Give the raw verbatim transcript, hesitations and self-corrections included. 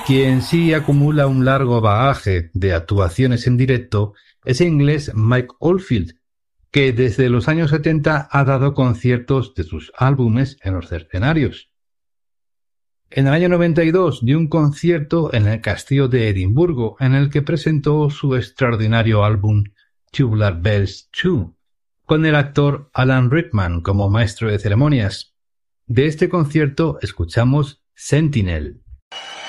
Quien sí acumula un largo bagaje de actuaciones en directo es el inglés Mike Oldfield, que desde los años setenta ha dado conciertos de sus álbumes en los escenarios. En el año noventa y dos dio un concierto en el Castillo de Edimburgo en el que presentó su extraordinario álbum Tubular Bells dos, con el actor Alan Rickman como maestro de ceremonias. De este concierto escuchamos Sentinel.